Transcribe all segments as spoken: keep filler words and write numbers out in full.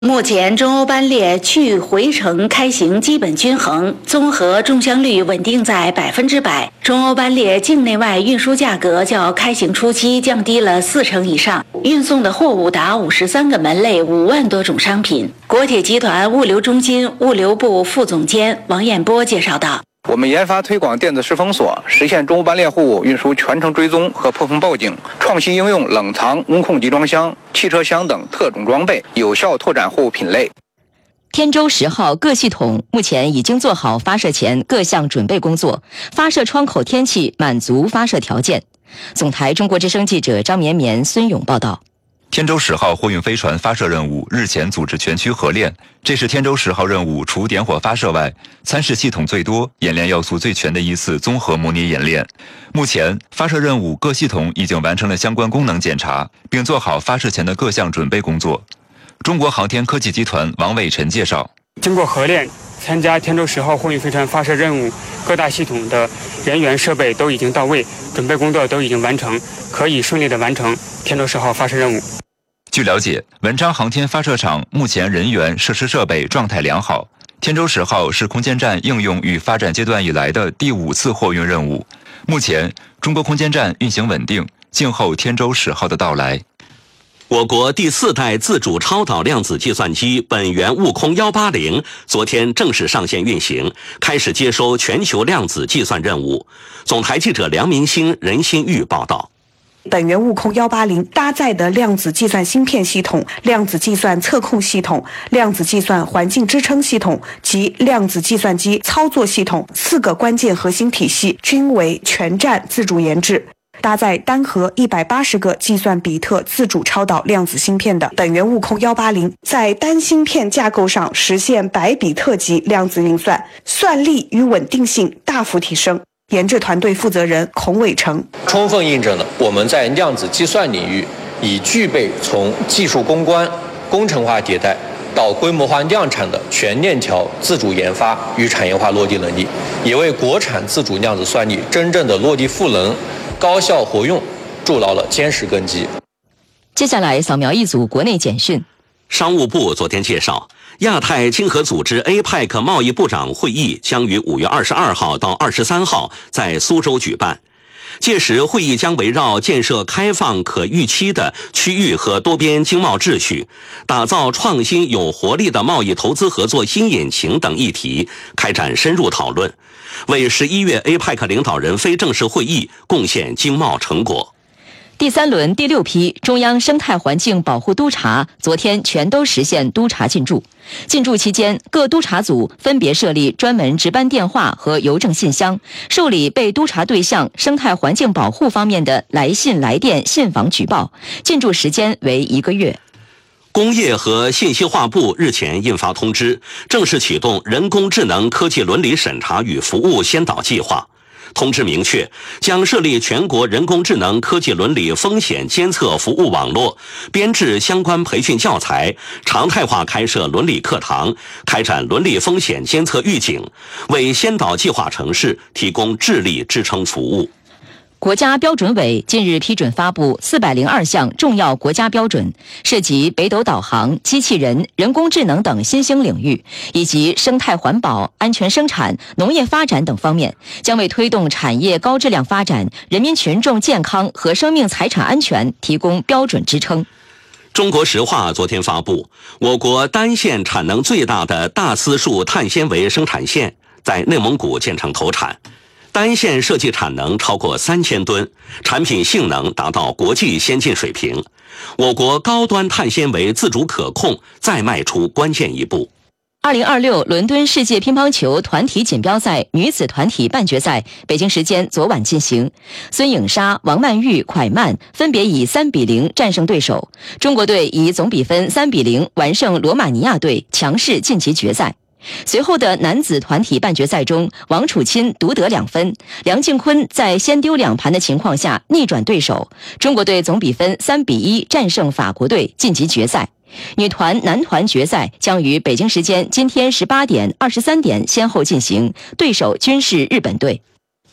目前中欧班列去回程开行基本均衡，综合中箱率稳定在百分之百。中欧班列境内外运输价格较开行初期降低了四成以上，运送的货物达五十三个门类，五万多种商品。国铁集团物流中心物流部副总监王彦波介绍道。 我们研发推广电子式封锁，实现中欧班列货物运输全程追踪和破风报警，创新应用冷藏、温控集装箱、汽车厢等特种装备，有效拓展货物品类。 天舟十号各系统目前已经做好发射前各项准备工作，发射窗口天气满足发射条件。总台中国之声记者张绵绵、孙勇报道。 天舟十号货运飞船发射任务日前组织全区合练，这是天舟十号任务除点火发射外，参试系统最多、演练要素最全的一次综合模拟演练。目前，发射任务各系统已经完成了相关功能检查，并做好发射前的各项准备工作。中国航天科技集团王伟晨介绍， 经过合练，参加天舟十号货运飞船发射任务，各大系统的人员设备都已经到位，准备工作都已经完成，可以顺利的完成天舟十号发射任务。 据了解，文昌航天发射场目前人员、设施设备状态良好。天舟十号是空间站应用与发展阶段以来的第五次货运任务。目前，中国空间站运行稳定，静候天舟十号的到来。 我国第四代自主超导量子计算机本源悟空一八零昨天正式上线运行，开始接收全球量子计算任务。总台记者梁明星、任新玉报道。 本源悟空一八零搭载的量子计算芯片系统、量子计算测控系统、量子计算环境支撑系统及量子计算机操作系统四个关键核心体系均为全站自主研制。搭载单核一百八十个计算比特自主超导量子芯片的本源悟空一八零，在单芯片架构上实现百比特级量子运算，算力与稳定性大幅提升。研制团队负责人孔伟成充分印证了我们在量子计算领域已具备从技术攻关、工程化迭代到规模化量产的全链条自主研发与产业化落地能力，也为国产自主量子算力真正的落地赋能、高效活用筑牢了坚实根基。 接下来扫描一组国内简讯。 商务部昨天介绍，亚太经合组织 A P E C 贸易部长会议将于五月二十二号到二十三号在苏州举办。届时，会议将围绕建设开放可预期的区域和多边经贸秩序，打造创新有活力的贸易投资合作新引擎等议题开展深入讨论，为十一月 A P E C 领导人非正式会议贡献经贸成果。 第三轮第六批中央生态环境保护督察昨天全都实现督查进驻。进驻期间，各督查组分别设立专门值班电话和邮政信箱，受理被督查对象生态环境保护方面的来信、来电、信访举报。进驻时间为一个月。 工业和信息化部日前印发通知，正式启动人工智能科技伦理审查与服务先导计划。通知明确，将设立全国人工智能科技伦理风险监测服务网络，编制相关培训教材，常态化开设伦理课堂，开展伦理风险监测预警，为先导计划城市提供智力支撑服务。 国家标准委近日批准发布四百零二项重要国家标准，涉及北斗导航、机器人、人工智能等新兴领域，以及生态环保、安全生产、农业发展等方面，将为推动产业高质量发展、人民群众健康和生命财产安全提供标准支撑。 中国石化昨天发布，我国单线产能最大的大丝树碳纤维生产线在内蒙古建成投产。单线设计产能超过三千吨，产品性能达到国际先进水平。我国高端碳纤维自主可控再迈出关键一步。 二零二六伦敦世界乒乓球团体锦标赛女子团体半决赛，北京时间昨晚进行。孙颖莎、王曼玉、蒯曼分别以三比零战胜对手，中国队以总比分三比零完胜罗马尼亚队，强势晋级决赛。随后的男子团体半决赛中，王楚钦独得两分，梁靖昆在先丢两盘的情况下逆转对手，中国队总比分三比一战胜法国队，晋级决赛。女团、男团决赛将于北京时间今天十八点、二十三点先后进行，对手均是日本队。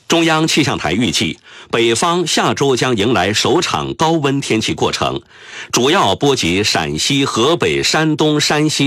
中央气象台预计，北方下周将迎来首场高温天气过程，主要波及陕西、河北、山东、山西